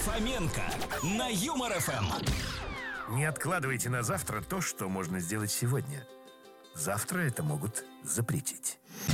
Фоменко на Юмор ФМ. Не откладывайте на завтра то, что можно сделать сегодня. Завтра это могут запретить.